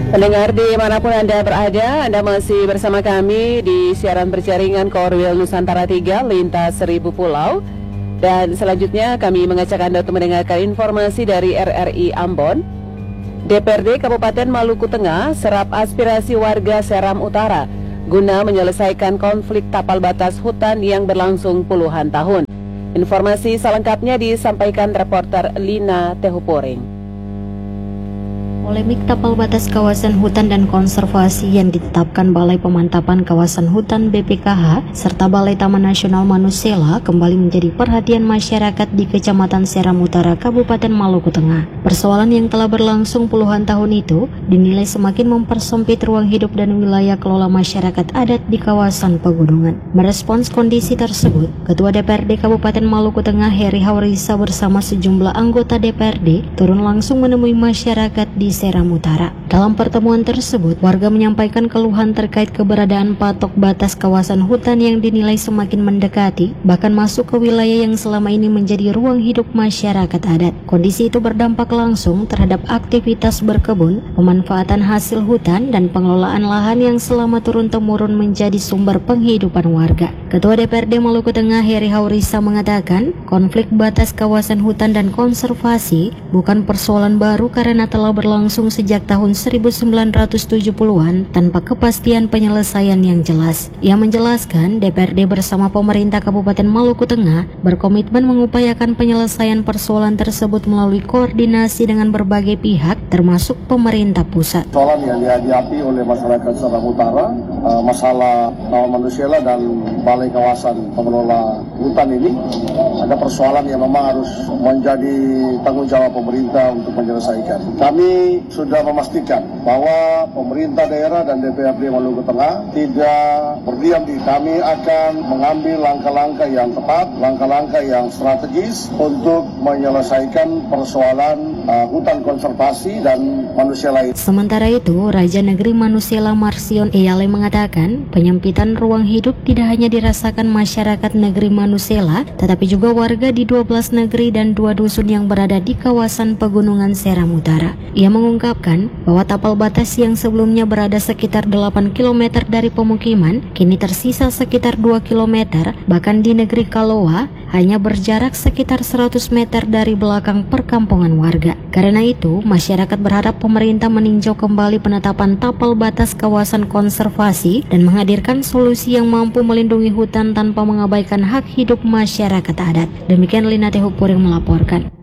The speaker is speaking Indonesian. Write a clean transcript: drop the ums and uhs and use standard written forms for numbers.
Pendengar dimanapun Anda berada, Anda masih bersama kami di siaran berjaringan Korwil Nusantara 3 Lintas 1000 Pulau. Dan selanjutnya kami mengajak Anda untuk mendengarkan informasi dari RRI Ambon. DPRD Kabupaten Maluku Tengah serap aspirasi warga Seram Utara guna menyelesaikan konflik tapal batas hutan yang berlangsung puluhan tahun. Informasi selengkapnya disampaikan reporter Lina Tehuporing. Polemik tapal batas kawasan hutan dan konservasi yang ditetapkan Balai Pemantapan Kawasan Hutan BPKH serta Balai Taman Nasional Manusela kembali menjadi perhatian masyarakat di Kecamatan Seram Utara, Kabupaten Maluku Tengah. Persoalan yang telah berlangsung puluhan tahun itu dinilai semakin mempersempit ruang hidup dan wilayah kelola masyarakat adat di kawasan pegunungan. Merespons kondisi tersebut, Ketua DPRD Kabupaten Maluku Tengah Heri Haurisa bersama sejumlah anggota DPRD turun langsung menemui masyarakat di Seram Utara. Dalam pertemuan tersebut, warga menyampaikan keluhan terkait keberadaan patok batas kawasan hutan yang dinilai semakin mendekati, bahkan masuk ke wilayah yang selama ini menjadi ruang hidup masyarakat adat. Kondisi itu berdampak langsung terhadap aktivitas berkebun, pemanfaatan hasil hutan, dan pengelolaan lahan yang selama turun-temurun menjadi sumber penghidupan warga. Ketua DPRD Maluku Tengah Heri Haurisa mengatakan, konflik batas kawasan hutan dan konservasi bukan persoalan baru karena telah berlangsung sejak tahun 1970-an tanpa kepastian penyelesaian yang jelas. Ia menjelaskan DPRD bersama pemerintah Kabupaten Maluku Tengah berkomitmen mengupayakan penyelesaian persoalan tersebut melalui koordinasi dengan berbagai pihak termasuk pemerintah pusat. Persoalan yang dihadapi oleh masyarakat Seram Utara, masalah Taman Manusela dan Balai Kawasan Pengelola Hutan ini ada persoalan yang memang harus menjadi tanggung jawab pemerintah untuk menyelesaikan. Kami sudah memastikan bahwa pemerintah daerah dan DPRD Maluku Tengah tidak berdiam diri. Kami akan mengambil langkah-langkah yang tepat, langkah-langkah yang strategis untuk menyelesaikan persoalan hutan konservasi dan manusia lain. Sementara itu, Raja Negeri Manusela Marsion Eyale mengatakan penyempitan ruang hidup tidak hanya dirasakan masyarakat negeri Manusela, tetapi juga warga di 12 negeri dan 2 dusun yang berada di kawasan pegunungan Seram Utara. Ia mengungkapkan bahwa tapal batas yang sebelumnya berada sekitar 8 km dari pemukiman, kini tersisa sekitar 2 km, bahkan di negeri Kaloa hanya berjarak sekitar 100 meter dari belakang perkampungan warga. Karena itu, masyarakat berharap pemerintah meninjau kembali penetapan tapal batas kawasan konservasi dan menghadirkan solusi yang mampu melindungi hutan tanpa mengabaikan hak hidup masyarakat adat. Demikian Lina Tehuporing melaporkan.